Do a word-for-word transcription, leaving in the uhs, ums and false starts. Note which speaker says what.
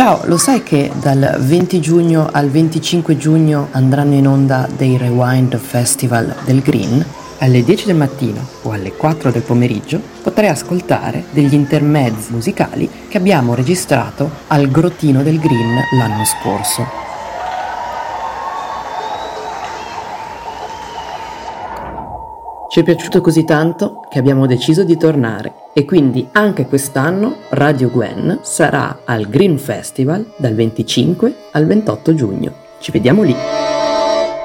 Speaker 1: Ciao, lo sai che dal venti giugno al venticinque giugno andranno in onda dei Rewind Festival del Green? Alle dieci del mattino o alle quattro del pomeriggio potrai ascoltare degli intermezzi musicali che abbiamo registrato al Grottino del Green l'anno scorso. Ci è piaciuto così tanto che abbiamo deciso di tornare e quindi anche quest'anno Radio Gwen sarà al Green Festival dal venticinque al ventotto giugno. Ci vediamo lì!